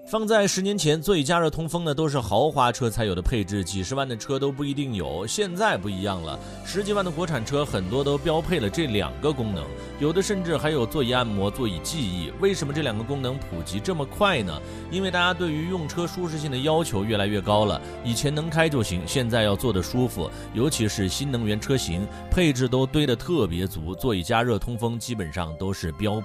放在10年前，座椅加热通风呢都是豪华车才有的配置，几十万的车都不一定有。现在不一样了，10几万的国产车很多都标配了这2个功能，有的甚至还有座椅按摩、座椅记忆。为什么这2个功能普及这么快呢？因为大家对于用车舒适性的要求越来越高了，以前能开就行，现在要坐得舒服，尤其是新能源车型，配置都堆得特别足，座椅加热通风基本上都是标